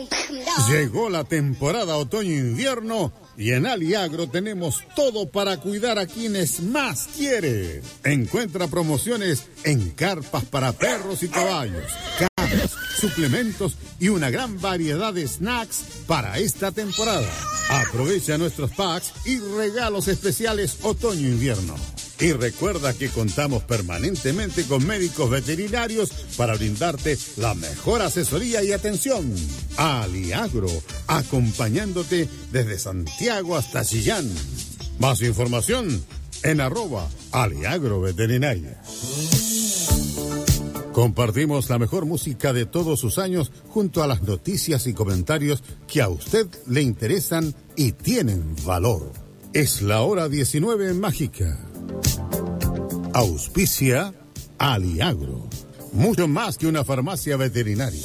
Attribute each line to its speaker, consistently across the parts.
Speaker 1: Llegó la temporada otoño-invierno y en Aliagro tenemos todo para cuidar a quienes más quiere. Encuentra promociones en carpas para perros y caballos, camas, suplementos y una gran variedad de snacks para esta temporada. Aprovecha nuestros packs y regalos especiales otoño-invierno. Y recuerda que contamos permanentemente con médicos veterinarios para brindarte la mejor asesoría y atención. Aliagro, acompañándote desde Santiago hasta Chillán. Más información en @aliagroveterinaria. Compartimos la mejor música de todos sus años junto a las noticias y comentarios que a usted le interesan y tienen valor. Es la hora 19 en Mágica. Auspicia Aliagro. Mucho más que una farmacia veterinaria.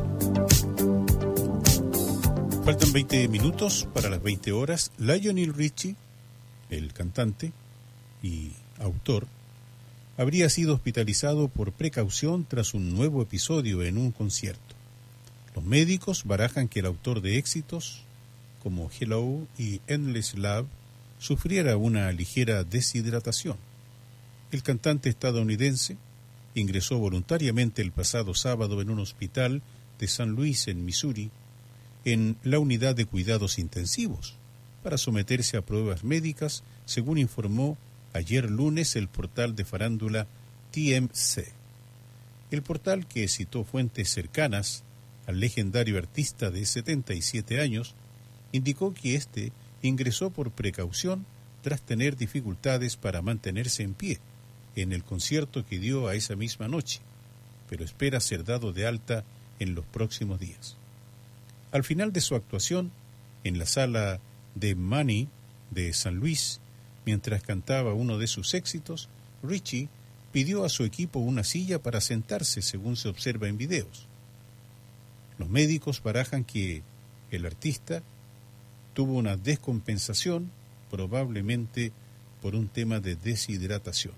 Speaker 2: Faltan 20 minutos para las 20 horas. Lionel Richie, el cantante y autor, habría sido hospitalizado por precaución tras un nuevo episodio en un concierto. Los médicos barajan que el autor de éxitos como Hello y Endless Love sufriera una ligera deshidratación. El cantante estadounidense ingresó voluntariamente el pasado sábado en un hospital de San Luis, en Missouri, en la unidad de cuidados intensivos, para someterse a pruebas médicas, según informó ayer lunes el portal de farándula TMZ. El portal, que citó fuentes cercanas al legendario artista de 77 años, indicó que este ingresó por precaución tras tener dificultades para mantenerse en pie en el concierto que dio a esa misma noche, pero espera ser dado de alta en los próximos días. Al final de su actuación en la sala de Manny de San Luis, mientras cantaba uno de sus éxitos, Richie pidió a su equipo una silla para sentarse, según se observa en videos. Los médicos barajan que el artista tuvo una descompensación, probablemente por un tema de deshidratación.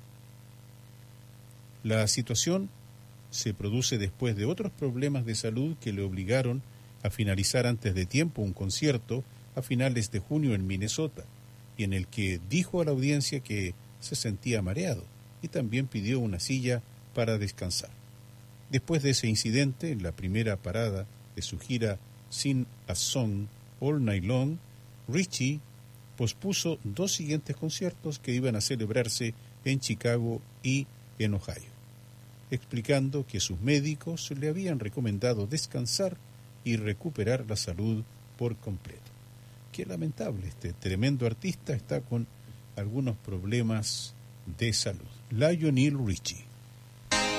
Speaker 2: La situación se produce después de otros problemas de salud que le obligaron a finalizar antes de tiempo un concierto a finales de junio en Minnesota, y en el que dijo a la audiencia que se sentía mareado y también pidió una silla para descansar. Después de ese incidente, en la primera parada de su gira Sing a Song All Night Long, Richie pospuso 2 siguientes conciertos que iban a celebrarse en Chicago y en Ohio, explicando que sus médicos le habían recomendado descansar y recuperar la salud por completo. Qué lamentable, este tremendo artista está con algunos problemas de salud. Lionel Richie.